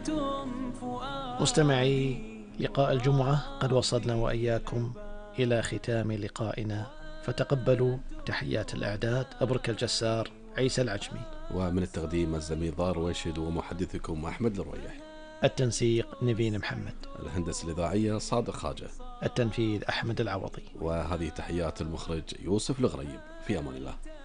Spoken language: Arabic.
مستمعي لقاء الجمعة، قد وصلنا وإياكم إلى ختام لقائنا، فتقبلوا تحيات الإعداد أبرك الجسار عيسى العجمي، ومن التقديم الزميل ضار رويشد، ومحدثكم أحمد الرويح. التنسيق نبين محمد، الهندسة الإذاعية صادق خاجة، التنفيذ أحمد العوضي. وهذه تحيات المخرج يوسف الغريب. في أمان الله.